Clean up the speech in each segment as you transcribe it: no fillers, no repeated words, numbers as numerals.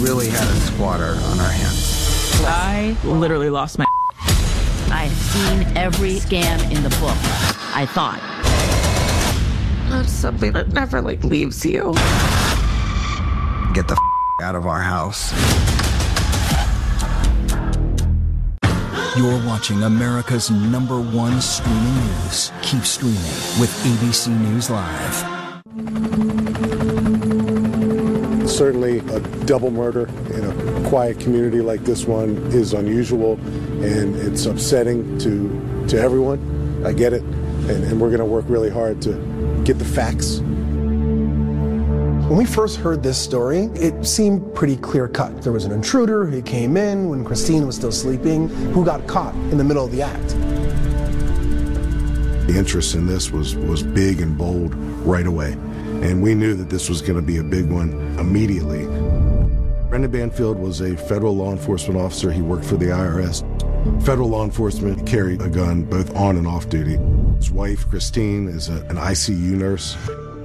really had a squatter on our hands. I literally lost my... I had seen every scam in the book, I thought. That's something that never, leaves you. Get the out of our house. You're watching America's #1 streaming news. Keep streaming with ABC News Live. Certainly a double murder in a quiet community like this one is unusual, and it's upsetting to everyone. I get it, and we're going to work really hard to get the facts. When we first heard this story, it seemed pretty clear-cut. There was an intruder who came in when Christine was still sleeping, who got caught in the middle of the act. The interest in this was big and bold right away, and we knew that this was going to be a big one immediately. Brendan Banfield was a federal law enforcement officer. He worked for the IRS. Federal law enforcement carried a gun both on and off duty. His wife, Christine, is an ICU nurse.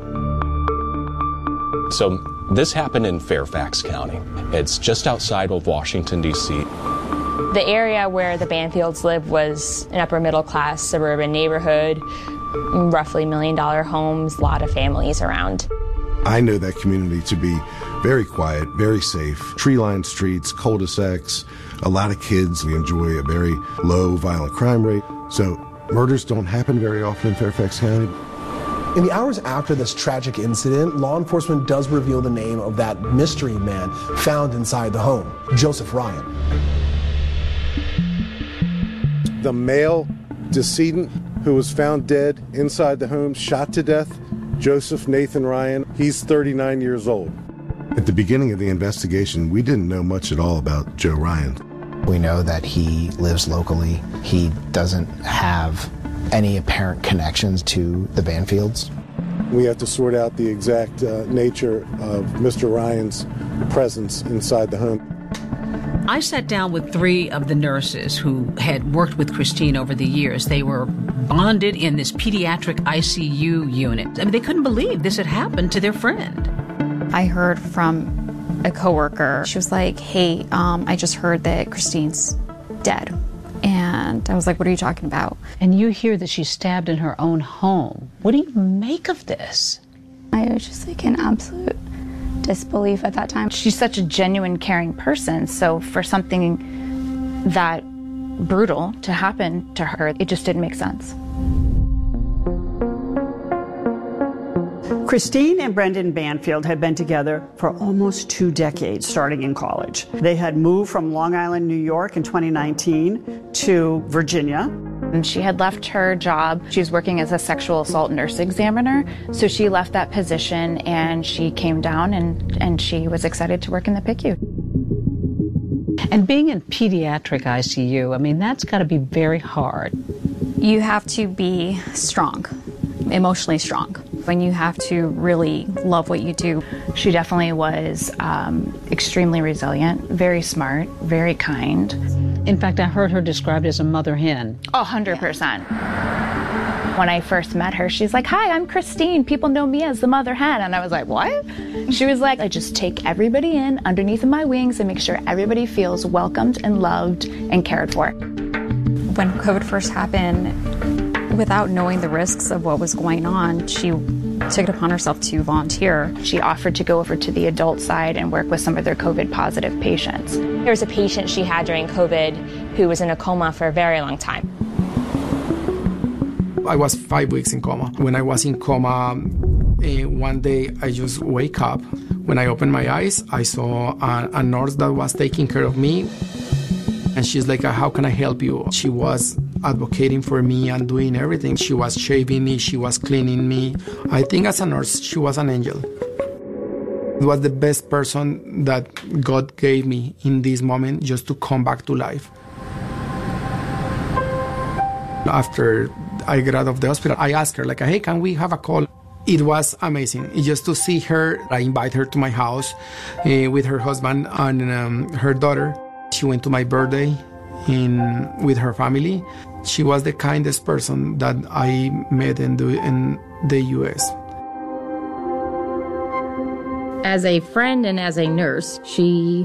So this happened in Fairfax County. It's just outside of Washington, D.C. The area where the Banfields lived was an upper middle class suburban neighborhood, roughly $1 million homes, a lot of families around. I know that community to be very quiet, very safe, tree-lined streets, cul-de-sacs, a lot of kids. We enjoy a very low violent crime rate. So murders don't happen very often in Fairfax County. In the hours after this tragic incident, law enforcement does reveal the name of that mystery man found inside the home, Joseph Ryan. The male decedent who was found dead inside the home, shot to death, Joseph Nathan Ryan. He's 39 years old. At the beginning of the investigation, we didn't know much at all about Joe Ryan. We know that he lives locally. He doesn't have any apparent connections to the Banfields. We have to sort out the exact nature of Mr. Ryan's presence inside the home. I sat down with 3 of the nurses who had worked with Christine over the years. They were bonded in this pediatric ICU unit. I mean, they couldn't believe this had happened to their friend. I heard from a coworker. She was like, hey, I just heard that Christine's dead. And I was like, what are you talking about? And you hear that she's stabbed in her own home. What do you make of this? I was just in absolute disbelief at that time. She's such a genuine, caring person. So for something that brutal to happen to her, it just didn't make sense. Christine and Brendan Banfield had been together for almost 2 decades, starting in college. They had moved from Long Island, New York in 2019 to Virginia. And she had left her job. She was working as a sexual assault nurse examiner. So she left that position and she came down and she was excited to work in the PICU. And being in pediatric ICU, I mean, that's got to be very hard. You have to be strong, emotionally strong. When you have to really love what you do. She definitely was extremely resilient, very smart, very kind. In fact, I heard her described as a mother hen. 100%. When I first met her, she's like, hi, I'm Christine. People know me as the mother hen. And I was like, what? She was like, I just take everybody in underneath of my wings and make sure everybody feels welcomed and loved and cared for. When COVID first happened, without knowing the risks of what was going on, she took it upon herself to volunteer. She offered to go over to the adult side and work with some of their COVID positive patients. There was a patient she had during COVID who was in a coma for a very long time. I was 5 weeks in coma. When I was in coma, one day I just wake up. When I opened my eyes, I saw a nurse that was taking care of me. And she's like, how can I help you? She was advocating for me and doing everything. She was shaving me, she was cleaning me. I think as a nurse, she was an angel. It was the best person that God gave me in this moment just to come back to life. After I got out of the hospital, I asked her, hey, can we have a call? It was amazing. Just to see her, I invite her to my house with her husband and her daughter. She went to my birthday with her family. She was the kindest person that I met in the U.S. As a friend and as a nurse, she